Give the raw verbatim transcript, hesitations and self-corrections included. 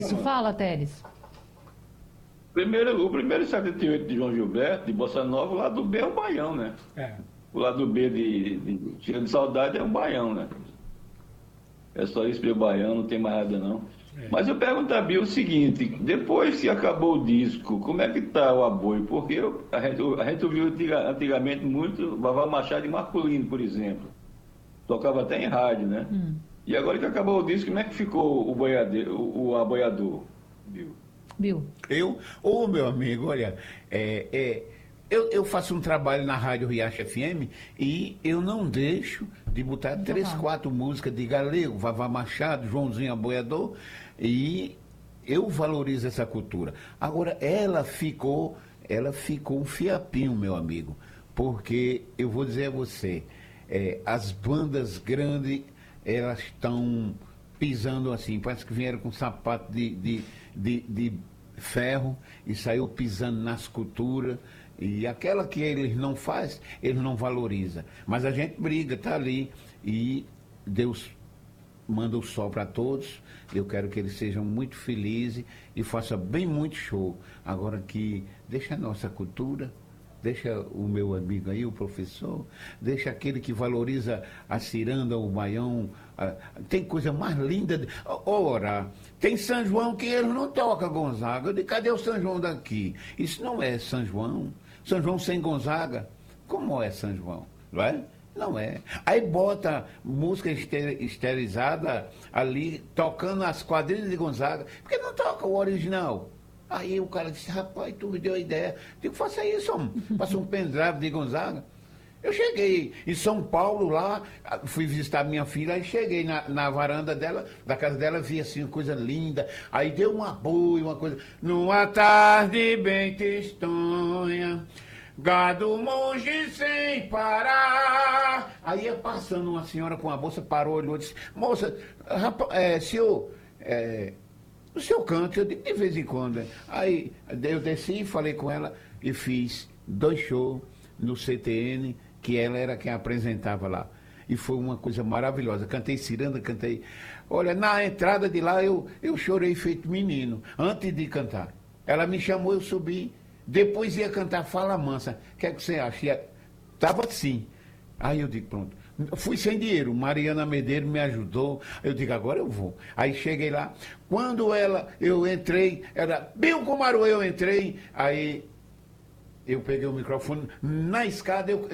Isso, fala, Teres. Primeiro, o primeiro setenta e oito de João Gilberto, de Bossa Nova, o lado B é um baião, né? É. O lado B de, de Cheio de Saudade é um baião, né? É só isso para o baião, não tem mais nada não. É. Mas eu pergunto a Bia o seguinte, depois que acabou o disco, como é que tá o aboio? Porque eu- a gente, a gente ouviu antiga- antigamente muito Vavá Machado e Marcolino, por exemplo. Tocava até em rádio, né? Hum. E agora que acabou o disco, como é que ficou o, boiadeiro, o, o aboiador? Viu? Bill. Eu, ô meu amigo, olha, é, é, eu, eu faço um trabalho na Rádio Riacho F M e eu não deixo de botar três, Vavá. quatro músicas de Galego, Vavá Machado, Joãozinho Aboiador, e eu valorizo essa cultura. Agora, ela ficou, ela ficou um fiapinho, meu amigo, porque eu vou dizer a você, é, as bandas grandes, elas estão pisando assim, parece que vieram com sapato de, de, de, de ferro e saiu pisando nas culturas. E aquela que eles não fazem, eles não valorizam. Mas a gente briga, tá ali. E Deus manda o sol para todos. Eu quero que eles sejam muito felizes e façam bem muito show. Agora que deixa a nossa cultura, deixa o meu amigo aí, o professor, deixa aquele que valoriza a ciranda, o baião. a- Tem coisa mais linda. de- Ora, tem São João que eles não tocam Gonzaga. Eu digo, cadê o São João daqui? Isso não é São João. São João sem Gonzaga. Como é São João? Não é? Não é. Aí bota música este- esterilizada ali, tocando as quadrilhas de Gonzaga. Por que não toca o original? Aí o cara disse, rapaz, tu me deu a ideia. Digo, faça isso, homem. Passa um pendrive de Gonzaga. Eu cheguei em São Paulo lá, fui visitar minha filha, aí cheguei na, na varanda dela, da casa dela, vi assim, uma coisa linda. Aí deu um apoio, uma coisa. Numa tarde bem tristonha, gado monge sem parar. Aí ia passando uma senhora com a bolsa, parou, olhou e disse, moça, rapaz, é, senhor, é, o seu canto, eu digo, de vez em quando. Aí eu desci, falei com ela e fiz dois shows no C T N, que ela era quem apresentava lá. E foi uma coisa maravilhosa. Cantei ciranda, cantei. Olha, na entrada de lá eu, eu chorei feito menino, antes de cantar. Ela me chamou, eu subi. Depois ia cantar Fala Mansa. O que é que você acha? Ia- Tava assim. Aí eu digo, pronto. Fui sem dinheiro, Mariana Medeiros me ajudou. Eu digo, agora eu vou. Aí cheguei lá. Quando ela, eu entrei, ela, Bill Comaru, eu entrei. Aí eu peguei o microfone, na escada eu,